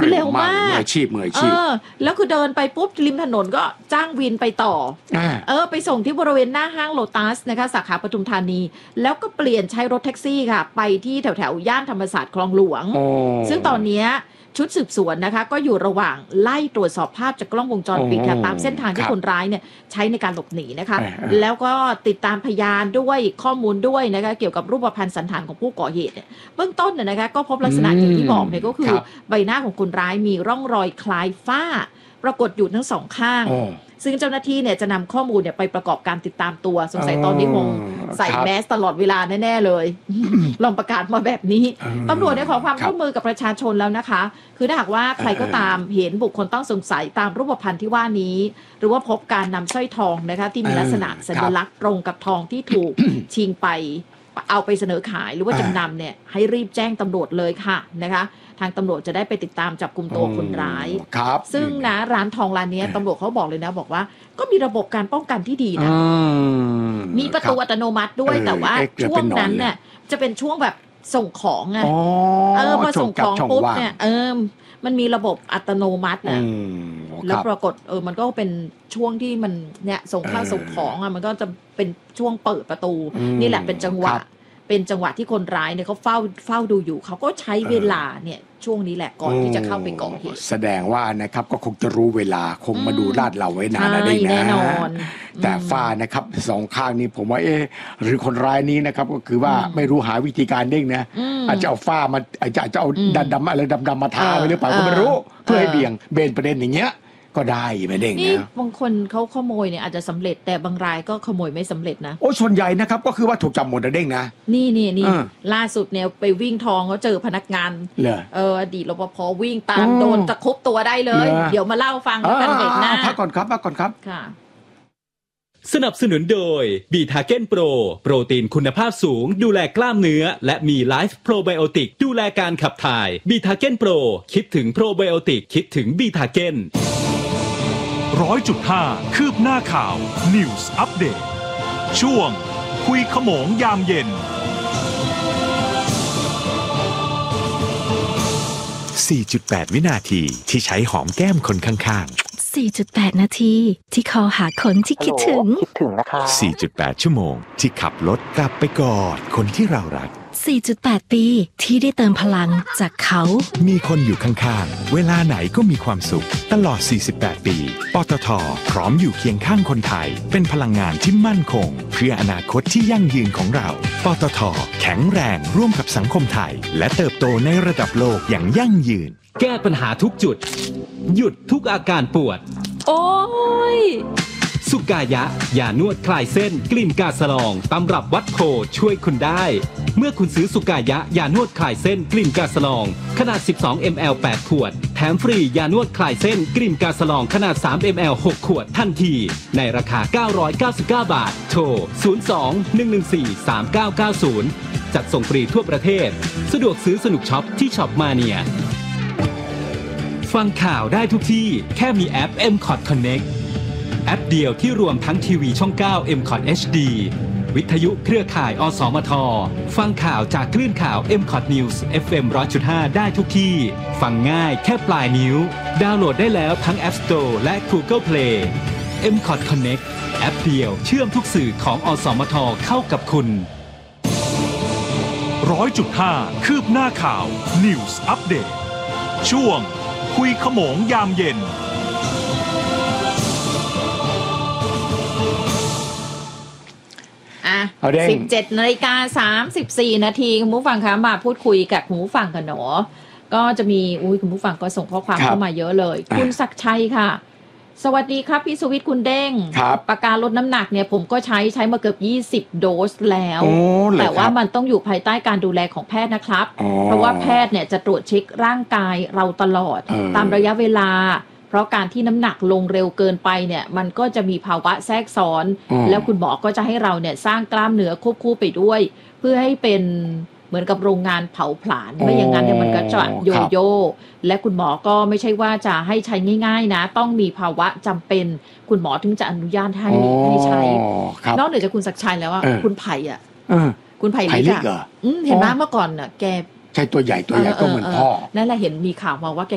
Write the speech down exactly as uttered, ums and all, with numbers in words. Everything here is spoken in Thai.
คือเร็วมากมืออาชีพมืออาชีพแล้วคือเดินไปปุ๊บริมถนนก็จ้างวินไปต่อเออไปส่งที่บริเวณหน้าห้างโลตัสนะคะสาขาปทุมธานีแล้วก็เปลี่ยนใช้รถแท็กซี่ค่ะไปที่แถวแถวย่านธรรมศาสตร์คลองหลวงซึ่งตอนนี้ชุดสืบสวนนะคะก็อยู่ระหว่างไล่ตรวจสอบภาพจากกล้องวงจรปิดค่ะตามเส้นทางที่คนร้ายเนี่ยใช้ในการหลบหนีนะคะแล้วก็ติดตามพยานด้วยข้อมูลด้วยนะคะเกี่ยวกับรูปพรรณสันฐานของผู้ก่อเหตุเนี่ยเบื้องต้นเนี่ยนะคะก็พบลักษณะอย่างที่บอกเนี่ยก็คือใบหน้าของคนร้ายมีร่องรอยคล้ายฝ้าปรากฏอยู่ทั้งสองข้างซึ่งเจ้าหน้าที่เนี่ยจะนำข้อมูลเนี่ยไปประกอบการติดตามตัวสงสัยตอนนี้คงใส่แมสตลอดเวลาแน่ๆเลยลองประกาศมาแบบนี้ตำรวจได้ขอความร่วมมือกับประชาชนแล้วนะคะคือถ้าหากว่าใครก็ตามเห็นบุคคลต้องสงสัยตามรูปพรรณที่ว่านี้หรือว่าพบการนำสร้อยทองนะคะที่มีลักษณะสัญลักษณ์ตรงกับทองที่ถูกชิงไปเอาไปเสนอขายหรือว่าจำนำเนี่ยให้รีบแจ้งตำรวจเลยค่ะนะคะทางตำรวจจะได้ไปติดตามจับกุมตัวคนร้ายซึ่งนะร้านทองร้านนี้ตำรวจเขาบอกเลยนะบอกว่าก็มีระบบการป้องกันที่ดีนะมีประตูอัตโนมัติด้วยแต่ว่าช่วงนั้นเนี่ยจะเป็นช่วงแบบส่งของไงเออพอส่งของปุ๊บเนี่ยเออมันมีระบบอัตโนมัตินะแล้วปรากฏเออมันก็เป็นช่วงที่มันเนี่ยส่งข้าวส่งของอ่ะมันก็จะเป็นช่วงเปิดประตูนี่แหละเป็นจังหวะเป็นจังหวะที่คนร้ายเนี่ยเขาเฝ้าเฝ้าดูอยู่เขาก็ใช้เวลาเนี่ยช่วงนี้แหละก่อนที่จะเข้าไปก่อเหตุแสดงว่านะครับก็คงจะรู้เวลาคงมาดูลาดเราไว้นานนะได้นะแน่นอนแต่ฝ้านะครับสองข้างนี้ผมว่าเอ๊ะหรือคนร้ายนี้นะครับก็คือว่าไม่รู้หาวิธีการเด้งนะอาจจะเอาฝ้ามาอาจจะจะเอาดำดำอะไรดำดำมาทาไว้หรือเปล่าก็ไม่รู้เพื่อให้เบี่ยงเบนประเด็นอย่างเงี้ยก็ได้ไม่เด้งนะบางคนเขาขโมยเนี่ยอาจจะสำเร็จแต่บางรายก็ขโมยไม่สำเร็จนะโอ้ส่วนใหญ่นะครับก็คือว่าถูกจับหมดเด้งนะนี่นี่นี่ล่าสุดเนี่ยไปวิ่งทองเขาเจอพนักงานเอออดีตรปภวิ่งตามโดนตะคุบตัวได้เลยเดี๋ยวมาเล่าฟังกันเด็กหน้าพักก่อนครับพักก่อนครับค่ะสนับสนุนโดยบีทาเก้นโปรโปรตีนคุณภาพสูงดูแลกล้ามเนื้อและมีไลฟ์โปรไบโอติกดูแลการขับถ่ายบีทาเก้นโปรคิดถึงโปรไบโอติกคิดถึงบีทาเก้นร้อยจุดห้าคืบหน้าข่าว News Update ช่วงคุยขโมงยามเย็นสี่จุดแปด วินาทีที่ใช้หอมแก้มคนข้างๆสี่จุดแปด นาทีที่คอหาคนที่คิดถึงคิดถึงนะคะสี่จุดแปด ชั่วโมงที่ขับรถกลับไปกอดคนที่เรารักสี่จุดแปด ปีที่ได้เติมพลังจากเขามีคนอยู่ข้างๆเวลาไหนก็มีความสุขตลอดสี่สิบแปดปีปตท.พร้อมอยู่เคียงข้างคนไทยเป็นพลังงานที่มั่นคงเพื่ออนาคตที่ยั่งยืนของเราปตท.แข็งแรงร่วมกับสังคมไทยและเติบโตในระดับโลกอย่างยั่งยืนแก้ปัญหาทุกจุดหยุดทุกอาการปวดโอ้ยสุกายะยานวดคลายเส้นกลิ่นกาสลองตำรับวัดโพช่วยคุณได้เมื่อคุณซื้อสุกายะยานวดคลายเส้นกลิ่นกาสลองขนาดสิบสองมิลลิลิตร แปดขวดแถมฟรียานวดคลายเส้นกลิ่นกาสลองขนาดสามมิลลิลิตร หกขวดทันทีในราคาเก้าร้อยเก้าสิบเก้าบาทโทรศูนย์ สอง หนึ่ง หนึ่ง สี่ สาม เก้า เก้า ศูนย์จัดส่งฟรีทั่วประเทศสะดวกซื้อสนุกช็อปที่ช็อปมาเนียฟังข่าวได้ทุกที่แค่มีแอป เอ็ม คอท Connect แอปเดียวที่รวมทั้งทีวีช่อง เก้า เอ็ม คอท เอช ดี วิทยุเครือข่ายอสมทฟังข่าวจากคลื่นข่าว เอ็ม คอท News เอฟ เอ็ม หนึ่งร้อยจุดห้า ได้ทุกที่ฟังง่ายแค่ปลายนิ้วดาวน์โหลดได้แล้วทั้ง App Store และ Google Play เอ็ม คอท Connect แอปเดียวเชื่อมทุกสื่อของอสมทเข้ากับคุณร้อยจุดห้า คืบหน้าข่าว News Update ช่วงคุยขโมงยามเย็นอ่ะสิบเจ็ดนาฬิกาสามสิบสี่นาทีคุณผู้ฟังคะมาพูดคุยกับคุณผู้ฟังกันเนาะก็จะมีอุ้ยคุณผู้ฟังก็ส่งข้อความเข้ามาเยอะเลยคุณศักดิ์ชัยค่ะสวัสดีครับพี่สุวิทย์คุณเด้งปากกาลดน้ำหนักเนี่ยผมก็ใช้ใช้มาเกือบยี่สิบโดสแล้วแต่ว่ามันต้องอยู่ภายใต้การดูแลของแพทย์นะครับเพราะว่าแพทย์เนี่ยจะตรวจเช็คร่างกายเราตลอดตามระยะเวลาเพราะการที่น้ำหนักลงเร็วเกินไปเนี่ยมันก็จะมีภาวะแทรกซ้อนแล้วคุณหมอก็จะให้เราเนี่ยสร้างกล้ามเนื้อควบคู่ไปด้วยเพื่อให้เป็นเหมือนกับโรงงานเผาผลาญไม่อย่างนั้นเนี่ยมันก็จะโยโย่และคุณหมอก็ไม่ใช่ว่าจะให้ใช้ง่ายๆนะต้องมีภาวะจำเป็นคุณหมอถึงจะอนุญาตให้ให้ใช้นอกเหนือจากคุณศักดิ์ชัยแล้วอ่ะคุณไผ่อ่ะคุณไผ่ลิกอ่ะเห็นไหมเมื่อก่อนอ่ะแกใช่ตัวใหญ่ตัวใหญ่ก็เหมือนพ่อนั่นแหละเห็นมีข่าวมาว่าแก